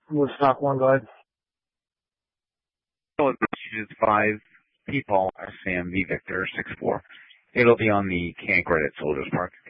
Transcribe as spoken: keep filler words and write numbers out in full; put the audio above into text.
Woodstock one, go ahead. So it's five people, Sam V Victor six four. It'll be on the Camp Grid at Soldiers Park.